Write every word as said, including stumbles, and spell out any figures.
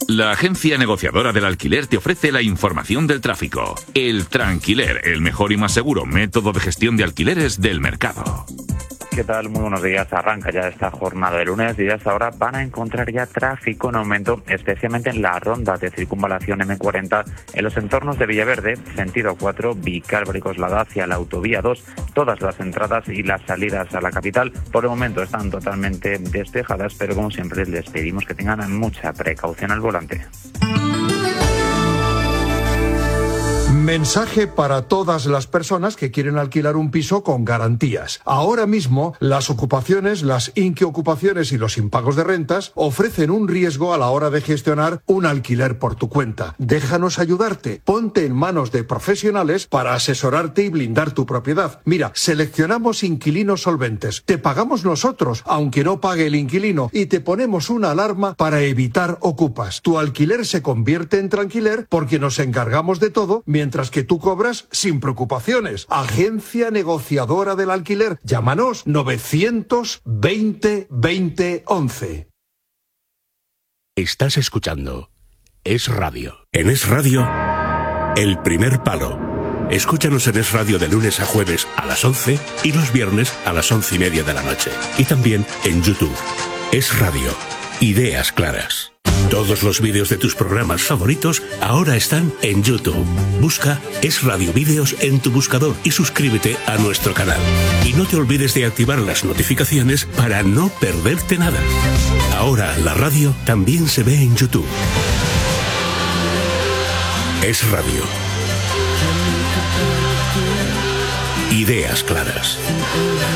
La agencia negociadora del alquiler te ofrece la información del tráfico. El Tranquiler, el mejor y más seguro método de gestión de alquileres del mercado. ¿Qué tal? Muy buenos días. Arranca ya esta jornada de lunes y hasta ahora van a encontrar ya tráfico en aumento, especialmente en la ronda de circunvalación eme cuarenta, en los entornos de Villaverde, sentido cuatro, Vicálvaro y Coslada hacia la autovía dos. Todas las entradas y las salidas a la capital por el momento están totalmente despejadas, pero como siempre les pedimos que tengan mucha precaución al volante. Mensaje para todas las personas que quieren alquilar un piso con garantías. Ahora mismo, las ocupaciones, las inquiocupaciones y los impagos de rentas ofrecen un riesgo a la hora de gestionar un alquiler por tu cuenta. Déjanos ayudarte. Ponte en manos de profesionales para asesorarte y blindar tu propiedad. Mira, seleccionamos inquilinos solventes. Te pagamos nosotros, aunque no pague el inquilino, y te ponemos una alarma para evitar ocupas. Tu alquiler se convierte en tranquiler porque nos encargamos de todo, mientras que tú cobras sin preocupaciones. Agencia negociadora del alquiler. Llámanos novecientos veinte veinte once. Estás escuchando Es Radio. En Es Radio, El Primer Palo. Escúchanos en Es Radio de lunes a jueves a las once y los viernes a las once y media de la noche. Y también en YouTube. Es Radio. Ideas claras. Todos los vídeos de tus programas favoritos ahora están en YouTube. Busca Es Radio Vídeos en tu buscador y suscríbete a nuestro canal. Y no te olvides de activar las notificaciones para no perderte nada. Ahora la radio también se ve en YouTube. Es Radio. Ideas claras.